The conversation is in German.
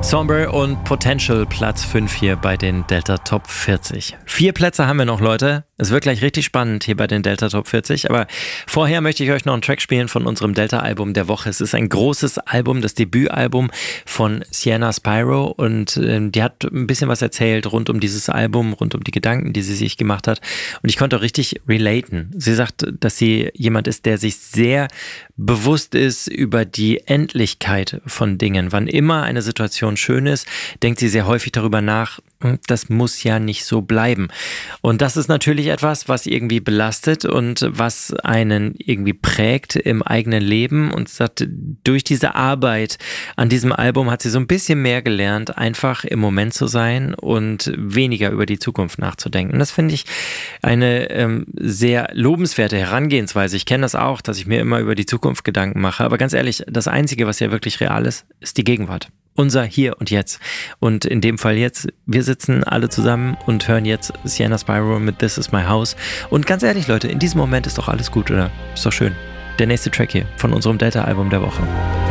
Sombre und Potential, Platz 5 hier bei den Delta Top 40. 4 Plätze haben wir noch, Leute. Es wird gleich richtig spannend hier bei den Delta Top 40. Aber vorher möchte ich euch noch einen Track spielen von unserem Delta-Album der Woche. Es ist ein großes Album, das Debütalbum von Sienna Spyro. Und die hat ein bisschen was erzählt rund um dieses Album, rund um die Gedanken, die sie sich gemacht hat. Und ich konnte auch richtig relaten. Sie sagt, dass sie jemand ist, der sich sehr bewusst ist über die Endlichkeit von Dingen. Wann immer eine Situation schön ist, denkt sie sehr häufig darüber nach, das muss ja nicht so bleiben. Und das ist natürlich etwas, was irgendwie belastet und was einen irgendwie prägt im eigenen Leben. Und sagt, durch diese Arbeit an diesem Album hat sie so ein bisschen mehr gelernt, einfach im Moment zu sein und weniger über die Zukunft nachzudenken. Und das finde ich eine sehr lobenswerte Herangehensweise. Ich kenne das auch, dass ich mir immer über die Zukunft Gedanken mache. Aber ganz ehrlich, das Einzige, was ja wirklich real ist, ist die Gegenwart. Unser Hier und Jetzt. Und in dem Fall jetzt, wir sitzen alle zusammen und hören jetzt Sienna Spyro mit This Is My House. Und ganz ehrlich, Leute, in diesem Moment ist doch alles gut, oder? Ist doch schön. Der nächste Track hier von unserem Delta-Album der Woche.